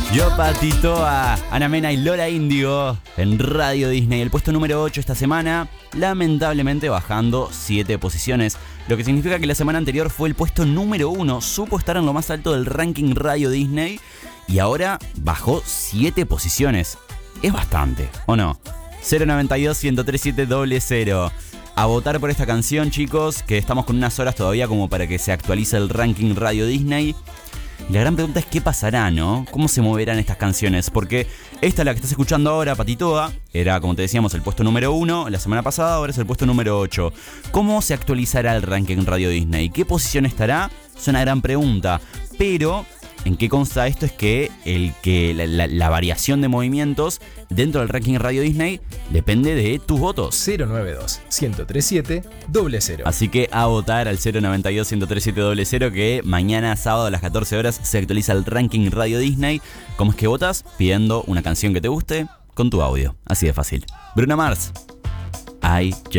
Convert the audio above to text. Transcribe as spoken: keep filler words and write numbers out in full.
Yo Patito a Ana Mena y Lola Índigo en Radio Disney. El puesto número ocho esta semana, lamentablemente bajando siete posiciones. Lo que significa que la semana anterior fue el puesto número uno. Supo estar en lo más alto del ranking Radio Disney y ahora bajó siete posiciones. Es bastante, ¿o no? cero noventa y dos, uno tres siete, cero cero. A votar por esta canción, chicos, que estamos con unas horas todavía como para que se actualice el ranking Radio Disney. Y la gran pregunta es qué pasará, ¿no? ¿Cómo se moverán estas canciones? Porque esta, la que estás escuchando ahora, Patitoa, era, como te decíamos, el puesto número uno la semana pasada, ahora es el puesto número ocho. ¿Cómo se actualizará el ranking Radio Disney? ¿Qué posición estará? Es una gran pregunta. Pero, ¿en qué consta esto? Es que, el que la, la, la variación de movimientos dentro del ranking Radio Disney depende de tus votos. cero nueve dos, uno tres siete, cero cero. Así que a votar al cero noventa y dos, uno tres siete, cero cero, que mañana sábado a las catorce horas se actualiza el ranking Radio Disney. ¿Cómo es que votas? Pidiendo una canción que te guste con tu audio. Así de fácil. Bruno Mars, I Just